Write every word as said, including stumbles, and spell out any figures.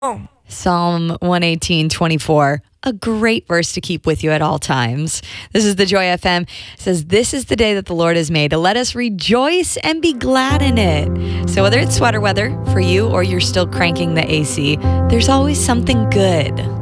Oh. Psalm one eighteen, twenty-four, a great verse to keep with you at all times. This is the Joy F M. It says, this is the day that the Lord has made. Let us rejoice and be glad in it. So whether it's sweater weather for you or you're still cranking the A C, there's always something good